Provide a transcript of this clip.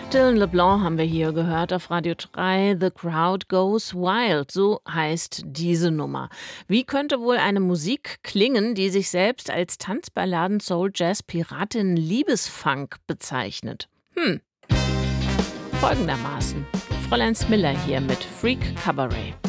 Dylan LeBlanc haben wir hier gehört auf Radio 3. The Crowd Goes Wild, so heißt diese Nummer. Wie könnte wohl eine Musik klingen, die sich selbst als Tanzballaden, Soul, Jazz, Piratin, Liebesfunk bezeichnet? Folgendermaßen. Fräulein Smiller hier mit Freak Cabaret.